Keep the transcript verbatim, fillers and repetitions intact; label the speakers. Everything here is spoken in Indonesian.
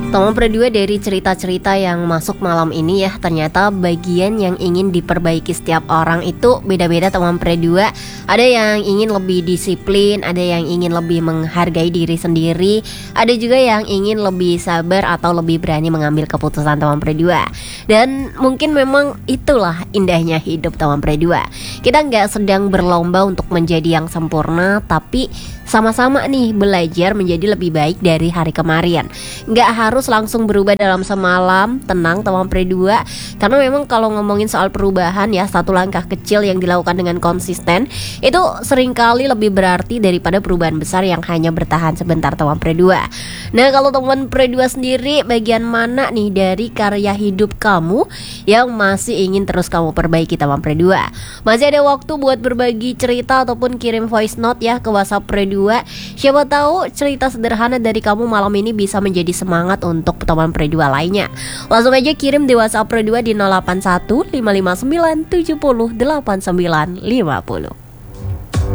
Speaker 1: Teman Predua, dari cerita-cerita yang masuk malam ini ya, ternyata bagian yang ingin diperbaiki setiap orang itu beda-beda teman Predua. Ada yang ingin lebih disiplin, ada yang ingin lebih menghargai diri sendiri, ada juga yang ingin lebih sabar atau lebih berani mengambil keputusan teman Predua. Dan mungkin memang itulah indahnya hidup teman Predua. Kita nggak sedang berlomba untuk menjadi yang sempurna, tapi sama-sama nih belajar menjadi lebih baik dari hari kemarin. Nggak harus langsung berubah dalam semalam, tenang teman Predua. Karena memang kalau ngomongin soal perubahan ya, satu langkah kecil yang dilakukan dengan konsisten itu seringkali lebih berarti daripada perubahan besar yang hanya bertahan sebentar teman Predua. Nah, kalau teman Predua sendiri, bagian mana nih dari karya hidup kamu yang masih ingin terus kamu perbaiki teman Predua? Masih ada waktu buat berbagi cerita ataupun kirim voice note ya ke WhatsApp Predua. Siapa tahu cerita sederhana dari kamu malam ini bisa menjadi semangat untuk teman Predua lainnya. Langsung aja kirim di WhatsApp Predua di nol delapan satu lima lima sembilan tujuh nol delapan sembilan lima nol.